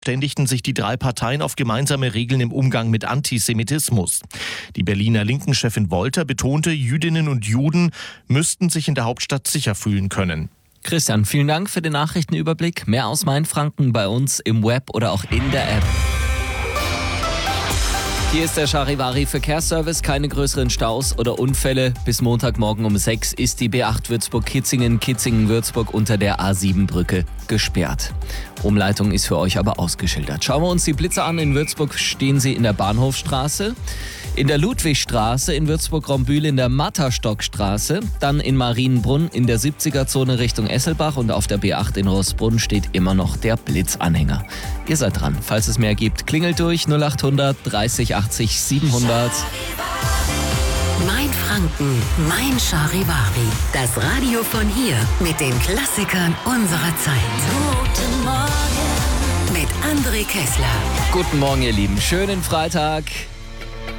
verständigten sich die drei Parteien auf gemeinsame Regeln im Umgang mit Antisemitismus. Die Berliner Linken-Chefin Wolter betonte, Jüdinnen und Juden müssten sich in der Hauptstadt sicher fühlen können. Christian, vielen Dank für den Nachrichtenüberblick. Mehr aus Mainfranken bei uns im Web oder auch in der App. Hier ist der Charivari Verkehrsservice. Keine größeren Staus oder Unfälle. Bis Montagmorgen um 6 ist die B8 Würzburg-Kitzingen, Kitzingen-Würzburg unter der A7-Brücke gesperrt. Umleitung ist für euch aber ausgeschildert. Schauen wir uns die Blitze an. In Würzburg stehen sie in der Bahnhofstraße, in der Ludwigstraße, in Würzburg-Rombühl in der Matterstockstraße, dann in Marienbrunn in der 70er-Zone Richtung Esselbach und auf der B8 in Roßbrunn steht immer noch der Blitzanhänger. Ihr seid dran. Falls es mehr gibt, klingelt durch 0800 30 80 700. Mainfranken, mein Charivari. Das Radio von hier mit den Klassikern unserer Zeit. Guten Morgen mit André Kessler. Guten Morgen, ihr Lieben. Schönen Freitag.